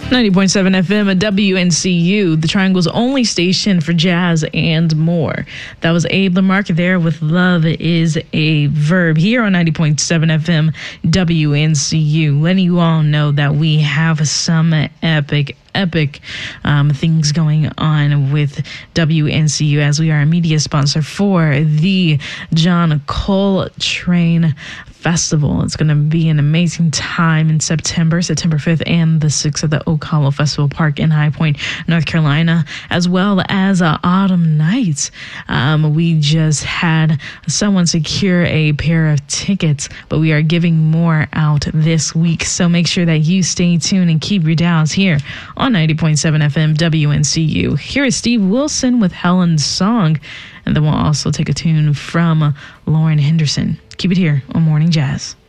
90.7 FM at WNCU, the Triangle's only station for jazz and more. That was Abe LaMarca there with Love is a Verb here on 90.7 FM WNCU, letting you all know that we have some epic things going on with WNCU, as we are a media sponsor for the John Coltrane Festival. It's going to be an amazing time in September 5th and the 6th at the Oak Hollow Festival Park in High Point, North Carolina, as well as Autumn Nights. We just had someone secure a pair of tickets, but we are giving more out this week. So make sure that you stay tuned and keep your dials here on 90.7 FM WNCU. Here is Steve Wilson with Helen's Song, and then we'll also take a tune from Lauren Henderson. Keep it here on Morning Jazz.